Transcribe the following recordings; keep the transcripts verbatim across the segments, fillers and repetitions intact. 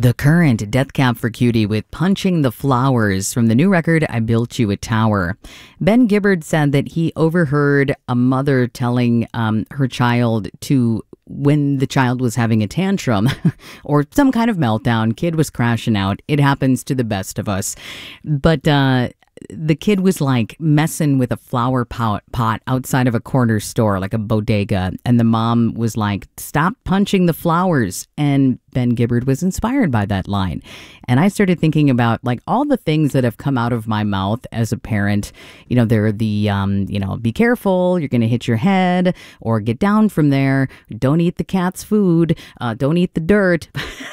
The Current, Death Cab for Cutie with Punching the Flowers from the new record, I Built You a Tower. Ben Gibbard said that he overheard a mother telling um, her child to, when the child was having a tantrum or some kind of meltdown, kid was crashing out. It happens to the best of us. But uh, the kid was like messing with a flower pot, pot outside of a corner store, like a bodega. And the mom was like, stop punching the flowers. And Ben Gibbard was inspired by that line. And I started thinking about like all the things that have come out of my mouth as a parent. You know, there are the, um, you know, be careful, you're going to hit your head, or get down from there. Don't eat the cat's food. Uh, don't eat the dirt.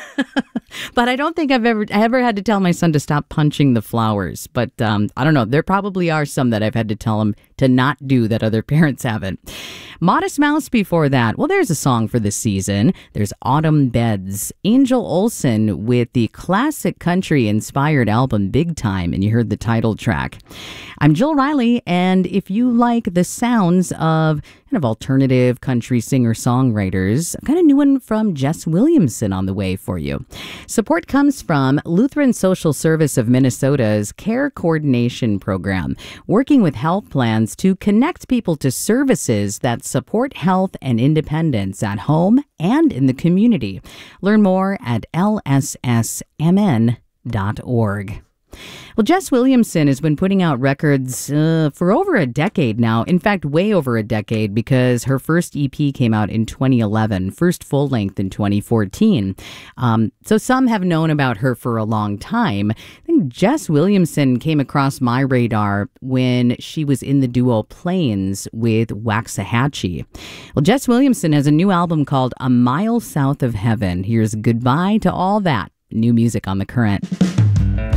But I don't think I've ever ever had to tell my son to stop punching the flowers. But um, I don't know. There probably are some that I've had to tell him to not do that other parents haven't. Modest Mouse before that. Well, there's a song for this season. There's Autumn Beds. Angel Olsen with the classic country-inspired album Big Time, and you heard the title track. I'm Jill Riley, and if you like the sounds of kind of alternative country singer-songwriters, I've got a new one from Jess Williamson on the way for you. Support comes from Lutheran Social Service of Minnesota's Care Coordination Program, working with health plans to connect people to services that support health and independence at home and in the community. Learn more at L S S M N dot org. Well, Jess Williamson has been putting out records uh, for over a decade now. In fact, way over a decade, because her first E P came out in twenty eleven, first full length in twenty fourteen. Um, so some have known about her for a long time. I think Jess Williamson came across my radar when she was in the duo Plains with Waxahachie. Well, Jess Williamson has a new album called A Mile South of Heaven. Here's Goodbye to All That. New music on The Current.